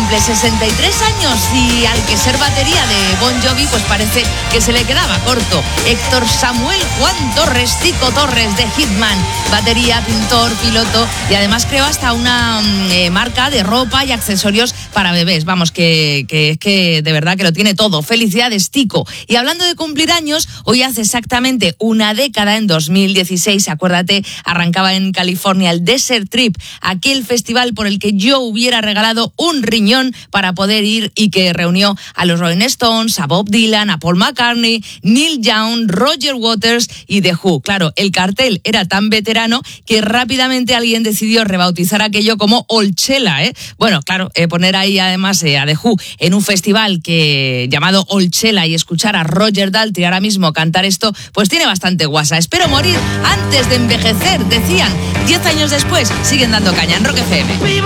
cumple 63 años y al que ser batería de Bon Jovi pues parece que se le quedaba corto. Héctor Samuel Juan Torres, Tico Torres de Hitman, batería, pintor, piloto y además creó hasta una marca de ropa y accesorios para bebés. Vamos, que de verdad que lo tiene todo. Felicidades, Tico. Y hablando de cumplir años, hoy hace exactamente una década, en 2016, acuérdate, arrancaba en California el Desert Trip, aquel festival por el que yo hubiera regalado un riñón para poder ir y que reunió a los Rolling Stones, a Bob Dylan, a Paul McCartney, Neil Young, Roger Waters y The Who. Claro, el cartel era tan veterano que rápidamente alguien decidió rebautizar aquello como Olchela, ¿eh? Bueno, claro, poner ahí además a The Who en un festival llamado Olchela y escuchar a Roger Daltrey ahora mismo cantar esto, pues tiene bastante guasa. Espero morir antes de envejecer, decían. 10 años después siguen dando caña en Rock FM.